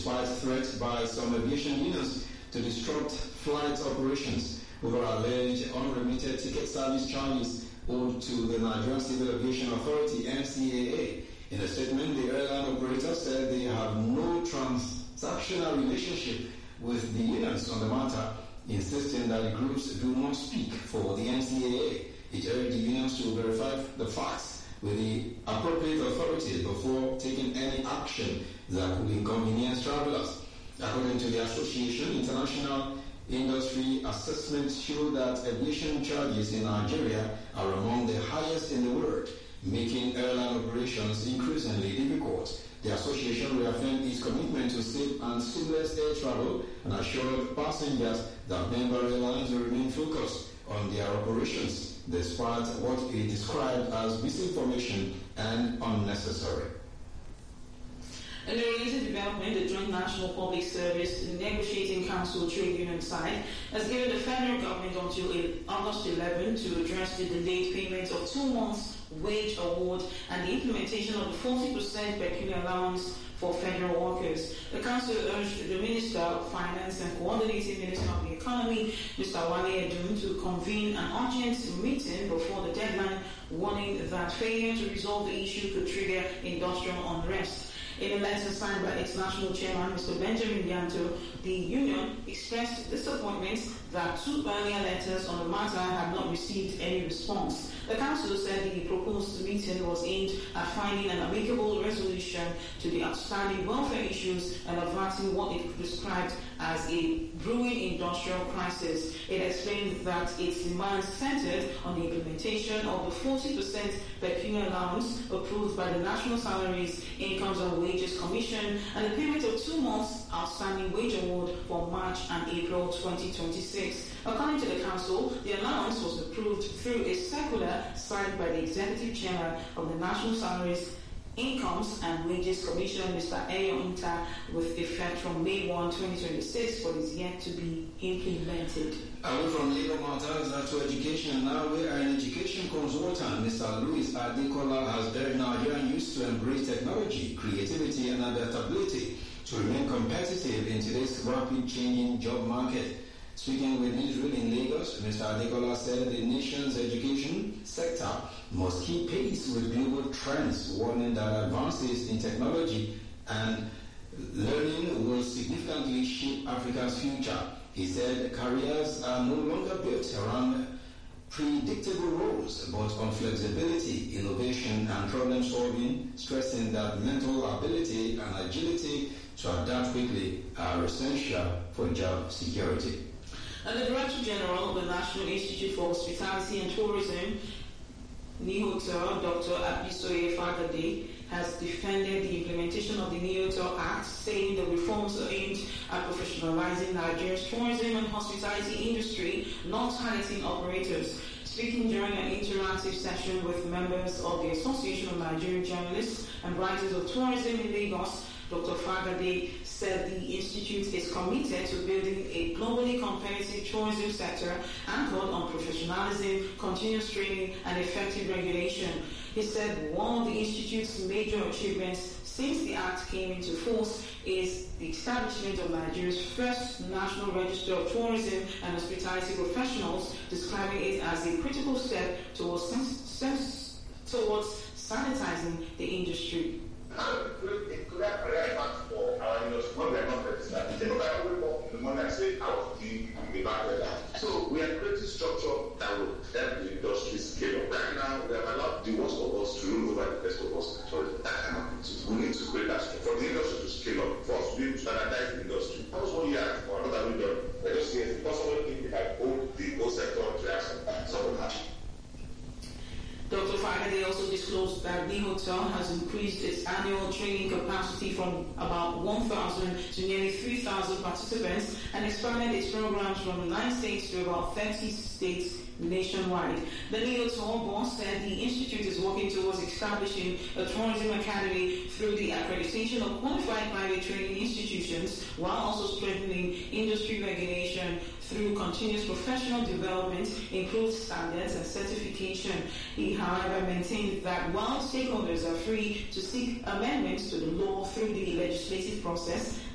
despite threats by some aviation unions to disrupt flight operations over alleged unremitted ticket service charges owed to the Nigerian Civil Aviation Authority, NCAA. In a statement, the airline operator said they have no transactional relationship with the unions on the matter, insisting that the groups do not speak for the NCAA. It urged the unions to verify the facts with the appropriate authorities before taking any action that could inconvenience travelers. According to the association, international industry assessments show that aviation charges in Nigeria are among the highest in the world, making airline operations increasingly difficult. The association reaffirmed its commitment to safe and seamless air travel and assured passengers that member airlines will remain focused on their operations despite what it described as misinformation and unnecessary. In a related development, the Joint National Public Service Negotiating Council Trade Union side has given the federal government until August 11 to address the delayed payment of 2 months' wage award and the implementation of the 40% peculiar allowance for federal workers. The council urged the Minister of Finance and Coordinating Minister of the Economy, Mr. Wale Edun, to convene an urgent meeting before the deadline, warning that failure to resolve the issue could trigger industrial unrest. In a letter signed by its national chairman, Mr. Benjamin Yanto, the union expressed disappointment that 2 earlier letters on the matter had not received any response. The council said the proposed meeting was aimed at finding an amicable resolution to the outstanding welfare issues and averting what it described as a brewing industrial crisis. It explained that its demands centered on the implementation of the 40% peculiar allowance approved by the National Salaries, Incomes and Wages Commission and the payment of 2 months outstanding wage award for March and April 2026. According to the council, the allowance was approved through a circular signed by the executive chairman of the National Salaries, Incomes and Wages Commission, Mr. Eyo Inta, with effect from May 1, 2026, but is yet to be implemented. Away from labor matters to education now, where an education consultant, Mr. Louis Adekola, has urged Nigerian youth to embrace technology, creativity and adaptability to remain competitive in today's rapid changing job market. Speaking with Israel in Lagos, Mr. Adekola said the nation's education sector must keep pace with global trends, warning that advances in technology and learning will significantly shape Africa's future. He said careers are no longer built around predictable roles, but on flexibility, innovation, and problem solving, stressing that mental ability and agility to adapt quickly are essential for job security. And the Director General of the National Institute for Hospitality and Tourism, NIHOTA, Dr. Abisoye Fagade, has defended the implementation of the NIHOTA Act, saying the reforms are aimed at professionalizing Nigeria's tourism and hospitality industry, not targeting operators. Speaking during an interactive session with members of the Association of Nigerian Journalists and Writers of Tourism in Lagos, Dr. Fagade said the Institute is committed to building a globally competitive tourism sector anchored on professionalism, continuous training, and effective regulation. He said one of the Institute's major achievements since the Act came into force is the establishment of Nigeria's first National Register of Tourism and Hospitality Professionals, describing it as a critical step towards sanitizing the industry. It could have career path for our industry. What we are not that. They look at we work in the morning and say out the back weather. So we are creating structure that will help the industry scale up. Right now, we have allowed the worst of us to rule over the best of us. That cannot be. We need to create that structure for the industry to scale up. First, we need to standardize the industry. That was 1 year or another we done. We're just saying because someone think we have owned the whole sector to have someone happy. Dr. Fagade also disclosed that NIHOTA has increased its annual training capacity from about 1,000 to nearly 3,000 participants and expanded its programs from 9 states to about 30 states nationwide. The NIHOTA boss said the Institute is working towards establishing a tourism academy through the accreditation of qualified private training institutions, while also strengthening industry regulation through continuous professional development, improved standards and certification. He, however, maintained that while stakeholders are free to seek amendments to the law through the legislative process,